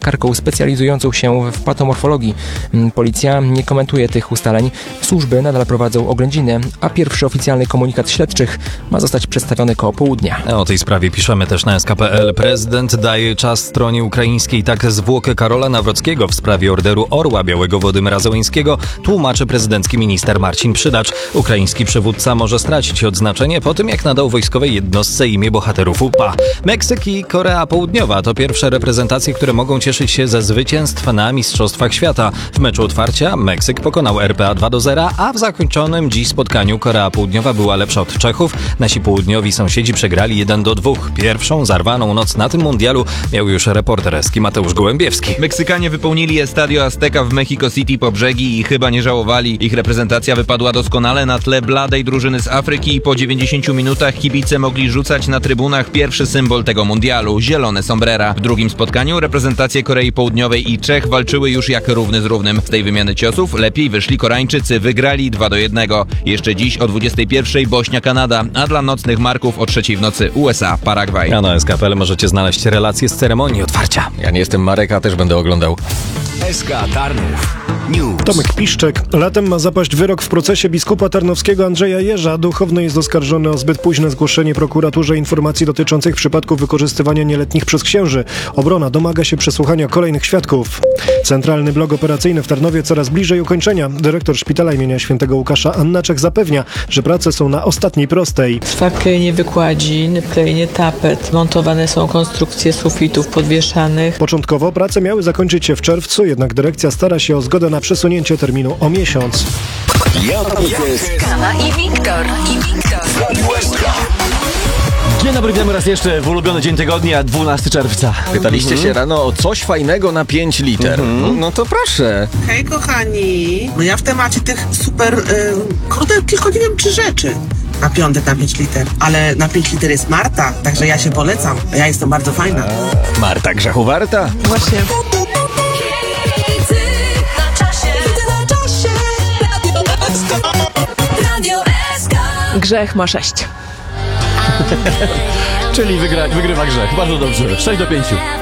lekarką specjalizującą się w patomorfologii. Policja nie komentuje tych ustaleń. Służby nadal prowadzą oględziny, a pierwszy oficjalny komunikat śledczych ma zostać przedstawiony koło południa. O tej sprawie piszemy też na SK.pl. Prezydent daje czas stronie ukraińskiej. Tak zwłokę Karola Nawrockiego w sprawie orderu Orła Białego Władimira Zełenskiego tłumaczy prezydencki minister Marcin Przydacz. Ukraiński przywódca może stracić odznaczenie po tym, jak nadał wojskowej jednostce imię bohaterów UPA. Meksyk i Korea Południowa to pierwsze reprezentacje, które mogą cieszyć się ze zwycięstw na Mistrzostwach Świata. W meczu otwarcia Meksyk pokonał RPA 2-0, a w zakończonym dziś spotkaniu Korea Południowa była lepsza od Czechów. Nasi południowi sąsiedzi przegrali 1-2. Pierwszą zarwaną noc na tym mundialu miał już reporter Eski Mateusz Gołębiewski. Meksykanie wypełnili Estadio Azteca w Mexico City po brzegi i chyba nie żałowali. Ich reprezentacja wypadła doskonale na tle bladej drużyny z Afryki i po 90 minutach kibice mogli rzucać na trybunach pierwszy symbol tego mundialu – zielone sombrera. W drugim spotkaniu reprezentacje Korei Południowej i Czech walczyły już jak równy z równym. Z tej wymiany ciosów lepiej wyszli Koreańczycy, wygrali 2-1. Jeszcze dziś o 21:00 Bośnia-Kanada, a dla nocnych marków o 3:00 w nocy USA-Paragwaj. A na SK.pl możecie znaleźć relacje z ceremonii otwarcia. Ja nie jestem Marek, a też będę oglądał. SK Tarnów News. Tomek Piszczek. Latem ma zapaść wyrok w procesie biskupa tarnowskiego Andrzeja Jerza. Duchowny jest oskarżony o zbyt późne zgłoszenie prokuraturze informacji dotyczących przypadków wykorzystywania nieletnich przez księży. Obrona domaga się przesłuchania kolejnych świadków. Centralny blok operacyjny w Tarnowie coraz bliżej ukończenia. Dyrektor szpitala imienia świętego Łukasza Anna Czech zapewnia, że prace są na ostatniej prostej. Trwa klejenie wykładzin, klejenie tapet, montowane są konstrukcje sufitów podwieszanych. Początkowo prace miały zakończyć się w czerwcu, jednak dyrekcja stara się o zgodę na przesunięcie terminu o miesiąc. Kawa i Wiktor. Dzień dobry, witamy raz jeszcze w ulubiony dzień tygodnia, 12 czerwca. Pytaliście się rano o coś fajnego na 5 liter. No to proszę. Hej kochani, no ja w temacie tych super, tylko nie wiem czy rzeczy. Na piątek na 5 liter, ale na 5 liter jest Marta, także ja się polecam, ja jestem bardzo fajna. Marta grzechu warta. Właśnie. Grzech ma 6. Czyli wygrywa grzech. Bardzo dobrze. 6-5.